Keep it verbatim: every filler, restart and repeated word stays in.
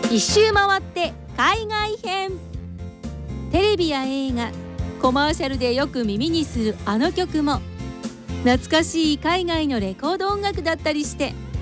一周回って海外編。テレビや映画、コマーシャルでよく耳にするあの曲も懐かしい海外のレコード音楽だったりして